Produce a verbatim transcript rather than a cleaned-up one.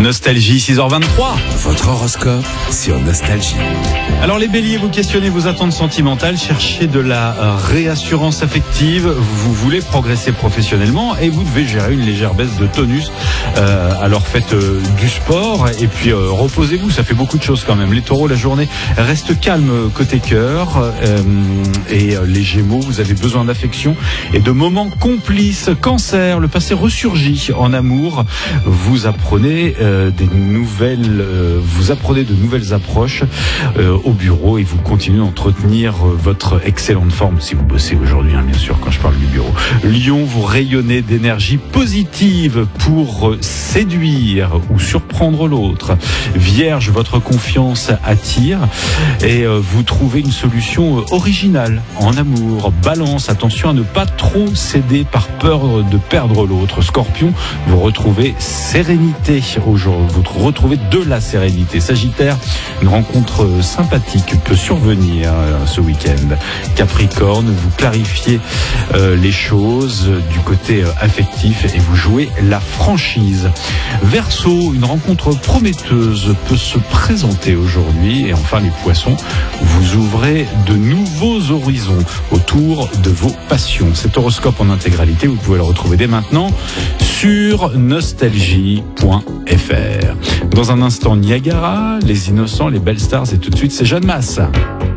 Nostalgie, six heures vingt-trois. Votre horoscope sur Nostalgie. Alors les béliers, vous questionnez vos attentes sentimentales, cherchez de la réassurance affective, vous voulez progresser professionnellement et vous devez gérer une légère baisse de tonus. Euh, alors faites euh, du sport et puis euh, reposez-vous, ça fait beaucoup de choses quand même. Les taureaux, la journée reste calme côté cœur euh, et euh, les gémeaux, vous avez besoin d'affection et de moments complices. Cancer, le passé ressurgit en amour, vous apprenez euh, des nouvelles, euh, vous apprenez de nouvelles approches euh, au bureau et vous continuez d'entretenir euh, votre excellente forme si vous bossez aujourd'hui, hein, bien sûr, quand je parle du bureau. Lion, vous rayonnez d'énergie positive pour séduire ou surprendre l'autre. Vierge, votre confiance attire et euh, vous trouvez une solution euh, originale en amour. Balance, attention à ne pas trop céder par peur de perdre l'autre. Scorpion, vous retrouvez sérénité aujourd'hui, vous retrouvez de la sérénité. Sagittaire, une rencontre sympathique peut survenir euh, ce week-end. Capricorne, vous clarifiez euh, les choses du côté euh, affectif et vous jouez la franchise. Verseau, une rencontre prometteuse peut se présenter aujourd'hui. Et enfin les poissons, vous ouvrez de nouveaux horizons autour de vos passions. Cet horoscope en intégralité, vous pouvez le retrouver dès maintenant sur nostalgie point f r. Dans un instant, Niagara, les innocents, les belles stars, et tout de suite, c'est Jeanne Masse.